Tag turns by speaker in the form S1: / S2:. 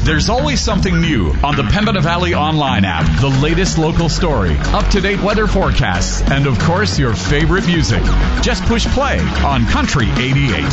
S1: There's always something new on the Pembina Valley Online app. The latest local story, up-to-date weather forecasts, and of course your favorite music. Just push play on Country 88.